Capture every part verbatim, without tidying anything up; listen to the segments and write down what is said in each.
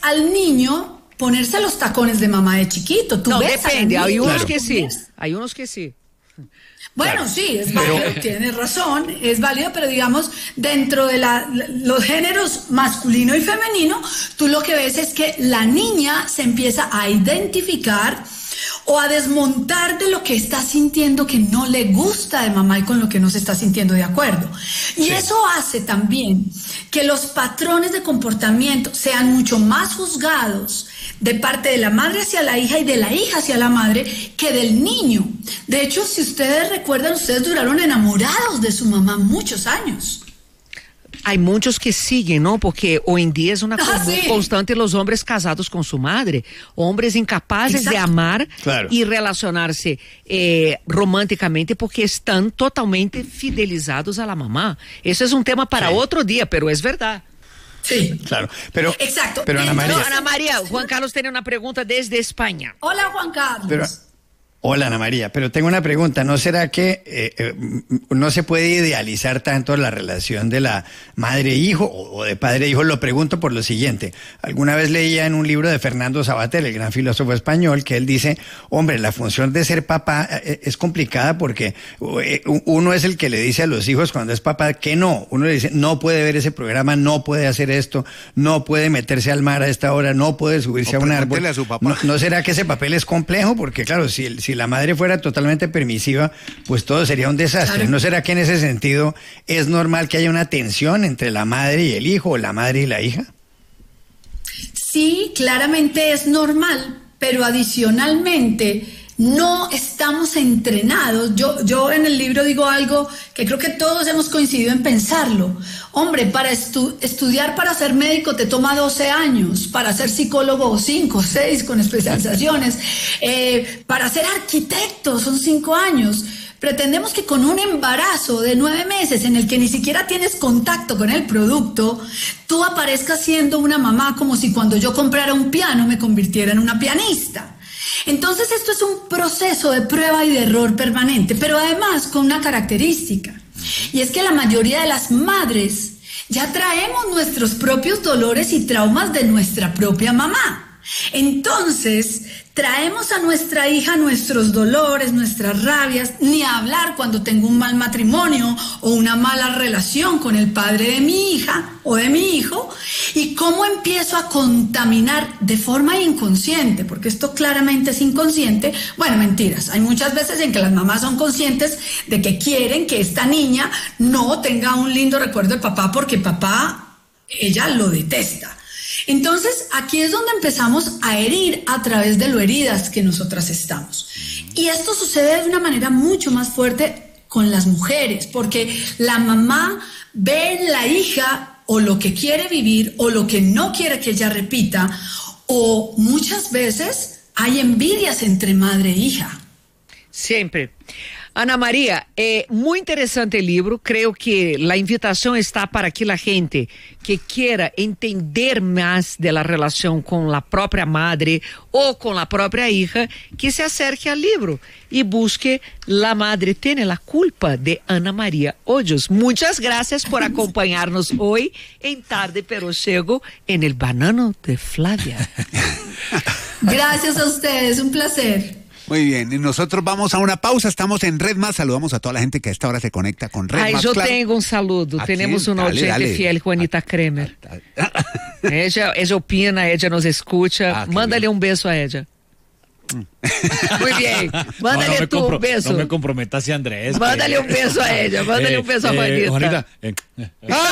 al niño ponerse los tacones de mamá de chiquito. ¿Tú no, ves depende, hay unos claro. que sí, hay unos que sí. Bueno, claro. sí, es válido, pero, tienes razón, es válido, pero digamos, dentro de la, los géneros masculino y femenino, tú lo que ves es que la niña se empieza a identificar o a desmontar de lo que está sintiendo que no le gusta de mamá y con lo que no se está sintiendo de acuerdo. Y sí. eso hace también que los patrones de comportamiento sean mucho más juzgados de parte de la madre hacia la hija y de la hija hacia la madre que del niño. De hecho, si ustedes recuerdan, ustedes duraron enamorados de su mamá muchos años. Hay muchos que siguen, ¿no? Porque hoy en día es una ah, sí. constante los hombres casados con su madre, hombres incapaces Exacto. de amar claro. y relacionarse eh, románticamente porque están totalmente fidelizados a la mamá. Eso es un tema para sí. otro día, pero es verdad. Sí, claro, pero exacto. Pero Ana María, no, Ana María, Juan Carlos tiene una pregunta desde España. Hola, Juan Carlos. Pero, hola, Ana María, pero tengo una pregunta. ¿No será que eh, eh, no se puede idealizar tanto la relación de la madre-hijo o de padre-hijo? Lo pregunto por lo siguiente. Alguna vez leía en un libro de Fernando Savater, el gran filósofo español, que él dice, hombre, la función de ser papá es complicada porque uno es el que le dice a los hijos cuando es papá que no. Uno le dice, no puede ver ese programa, no puede hacer esto, no puede meterse al mar a esta hora, no puede subirse o a un árbol. A su papá. ¿No, ¿No será que ese papel es complejo? Porque claro, si el Si la madre fuera totalmente permisiva, pues todo sería un desastre. Claro. ¿No será que en ese sentido es normal que haya una tensión entre la madre y el hijo, o la madre y la hija? Sí, claramente es normal, pero adicionalmente no estamos entrenados. Yo, yo en el libro digo algo que creo que todos hemos coincidido en pensarlo. Hombre, para estu- estudiar para ser médico te toma doce años, para ser psicólogo cinco, seis con especializaciones, eh, para ser arquitecto son cinco años. Pretendemos que con un embarazo de nueve meses en el que ni siquiera tienes contacto con el producto, tú aparezcas siendo una mamá como si cuando yo comprara un piano me convirtiera en una pianista. Entonces esto es un proceso de prueba y de error permanente, pero además con una característica, y es que la mayoría de las madres ya traemos nuestros propios dolores y traumas de nuestra propia mamá. Entonces traemos a nuestra hija nuestros dolores, nuestras rabias, ni hablar cuando tengo un mal matrimonio o una mala relación con el padre de mi hija o de mi hijo, y cómo empiezo a contaminar de forma inconsciente, porque esto claramente es inconsciente. Bueno, mentiras, hay muchas veces en que las mamás son conscientes de que quieren que esta niña no tenga un lindo recuerdo de papá porque papá, ella lo detesta. Entonces, aquí es donde empezamos a herir a través de lo heridas que nosotras estamos. Y esto sucede de una manera mucho más fuerte con las mujeres, porque la mamá ve en la hija o lo que quiere vivir o lo que no quiere que ella repita, o muchas veces hay envidias entre madre e hija. Siempre. Ana María, eh, muy interesante el libro. Creo que la invitación está para que la gente que quiera entender más de la relación con la propia madre o con la propia hija, que se acerque al libro y busque La Madre Tiene la Culpa, de Ana María Hoyos. Muchas gracias por acompañarnos hoy en Tarde Pero Llego en el Banano de Flavia. Gracias a ustedes, un placer. Muy bien, y nosotros vamos a una pausa, estamos en Red Más, saludamos a toda la gente que a esta hora se conecta con Red Ay, Más. yo Claro. tengo un saludo, Aquí, tenemos una dale, oyente dale. fiel, Juanita Kremer. ella, ella opina, ella nos escucha, Ah, mándale bien. un beso a ella. Muy bien, mándale no, no tú compro- un beso. No me comprometas así, Andrés. Mándale que- un beso a ella, mándale Eh, un beso a eh, Juanita. Juanita, eh, eh.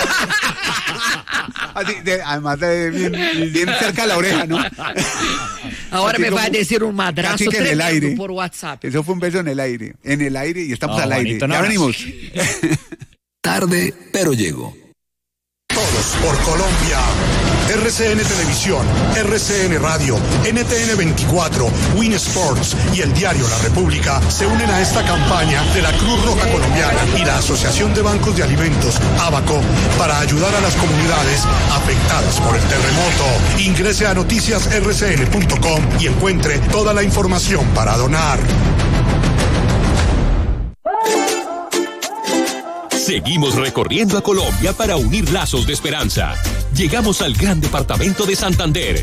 Así, de- además de bien, bien cerca de la oreja, ¿no? Ahora Así me va a como- decir un madrazo casi que en el tremendo aire. por WhatsApp. Eso fue un beso en el aire, en el aire y estamos No, al aire. Juanito, no Ya hagas. venimos. Tarde, pero llego. Todos por Colombia. R C N Televisión, R C N Radio, N T N veinticuatro, Win Sports y el diario La República se unen a esta campaña de la Cruz Roja Colombiana y la Asociación de Bancos de Alimentos, ABACO, para ayudar a las comunidades afectadas por el terremoto. Ingrese a noticias r c n punto com y encuentre toda la información para donar. Seguimos recorriendo a Colombia para unir lazos de esperanza. Llegamos al gran departamento de Santander.